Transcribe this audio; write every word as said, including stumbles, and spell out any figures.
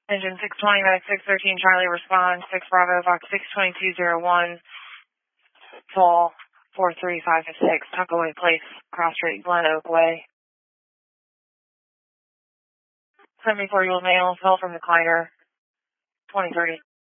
Engine six twenty, Medic six thirteen, Charlie respond, six Bravo, Fox six twenty-two zero one, fall four three five six, Tuckaway Place, Cross Street, Glen Oak Way. seventy-four year old male fell from the glider, twenty thirty.